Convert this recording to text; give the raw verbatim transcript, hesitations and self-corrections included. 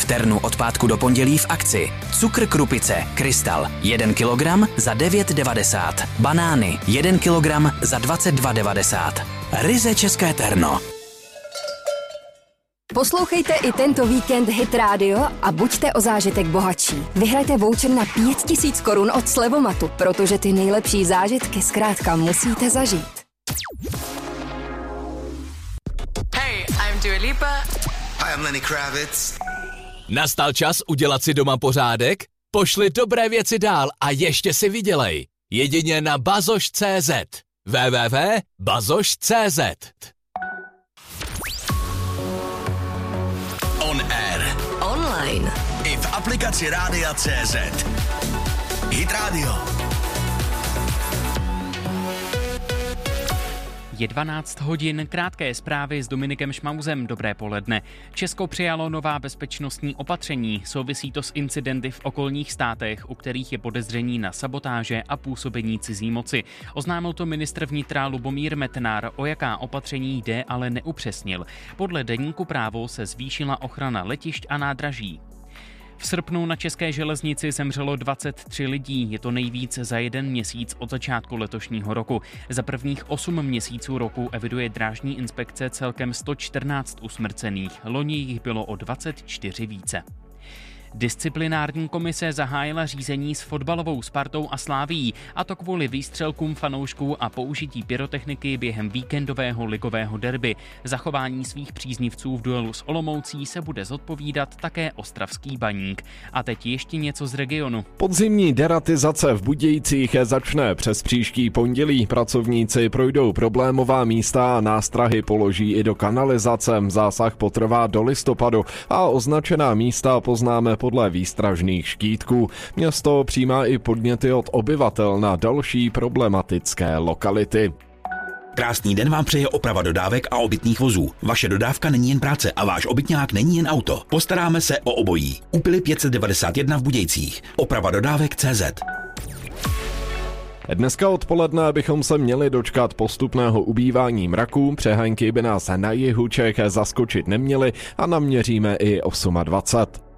Ternu od pátku do pondělí v akci. Cukr krupice Krystal jeden kilogram za devět devadesát. Banány jeden kilogram za dvacet dva devadesát. Ryze české Terno. Poslouchejte i tento víkend Hit Radio a buďte o zážitek bohatší. Vyhrajte voucher na pět tisíc korun od Slevomatu, protože ty nejlepší zážitky zkrátka musíte zažít. Hey, I'm Dua Lipa. Hi, I'm Lenny Kravitz. Nastal čas udělat si doma pořádek? Pošli dobré věci dál a ještě si vydělej. Jedině na bazoš tečka cé zet. w w w tečka bazoš tečka cé zet. On air. Online. I v aplikaci Rádia tečka cé zet. Hit Radio. Je dvanáct hodin, krátké zprávy s Dominikem Šmauzem. Dobré poledne. Česko přijalo nová bezpečnostní opatření. Souvisí to s incidenty v okolních státech, u kterých je podezření na sabotáže a působení cizí moci. Oznámil to ministr vnitra Lubomír Metnar, o jaká opatření jde, ale neupřesnil. Podle deníku Právo se zvýšila ochrana letišť a nádraží. V srpnu na české železnici zemřelo dvacet tři lidí, je to nejvíc za jeden měsíc od začátku letošního roku. Za prvních osm měsíců roku eviduje drážní inspekce celkem sto čtrnáct usmrcených, loni jich bylo o dvacet čtyři více. Disciplinární komise zahájila řízení s fotbalovou Spartou a Slavií, a to kvůli výstřelkům fanoušků a použití pyrotechniky během víkendového ligového derby. Zachování svých příznivců v duelu s Olomoucí se bude zodpovídat také ostravský Baník. A teď ještě něco z regionu. Podzimní deratizace v Budějcích začne přes příští pondělí. Pracovníci projdou problémová místa a nástrahy položí i do kanalizace. Zásah potrvá do listopadu a označená místa poznáme podle výstražných štítků. Město přijímá i podněty od obyvatel na další problematické lokality. Krásný den vám přeje oprava dodávek a obytných vozů. Vaše dodávka není jen práce a váš obytňák není jen auto. Postaráme se o obojí. Úpily pět set devadesát jedna v Budějcích. Oprava dodávek tečka cé zet. Dneska odpoledne bychom se měli dočkat postupného ubývání mraků, přehánky by nás na jihu Čech zaskočit neměly a naměříme i dvacet osm.